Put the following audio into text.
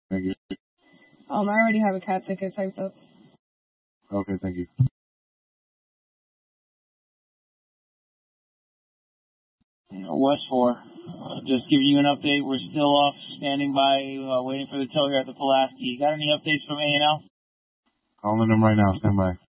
Thank you. I already have a cat ticket typed up. Okay, thank you. West 4, just giving you an update. We're still off, standing by, waiting for the tow here at the Pulaski. Got any updates from A&L? Calling them right now. Stand by.